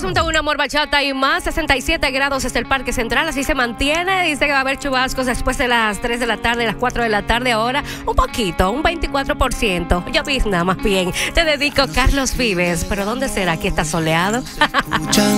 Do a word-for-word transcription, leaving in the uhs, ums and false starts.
punto uno Amor Bachata y más, sesenta y siete grados es el Parque Central, así se mantiene. Dice que va a haber chubascos después de las tres de la tarde, las cuatro de la tarde ahora. Un poquito, un veinticuatro por ciento. Llovizna más bien. Te dedico Carlos Vives. ¿Pero dónde será que está soleado?